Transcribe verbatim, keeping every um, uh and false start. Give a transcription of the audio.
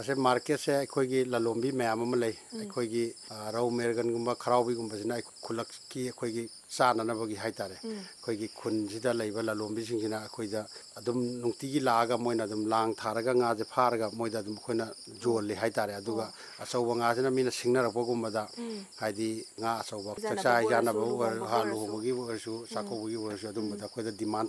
से मार्केट से अखोगी ललोंबी मैम अम लई अखोगी रौ मेरगनगुम्बा खराउबीगुम्बसिना खुलक की अखोगी चाननबगी हाइतारे अखोगी खुनसिदा लैबा ललोंबीसिंगिना अखोइदा अदुम नुंगतिगी लागा मोइना अदुम लांग थारगा ngaje फारगा मोइदा अदुम खोइना जोले हाइतारे अदुगा अचौबा ngaजना मीना सिंगनरपगुम्बदा हाइदी nga अचौबा चक्सा जानाबो हालुमगी वरसु साखौबगी वरसु अदुम्बदा खोइदा डिमांड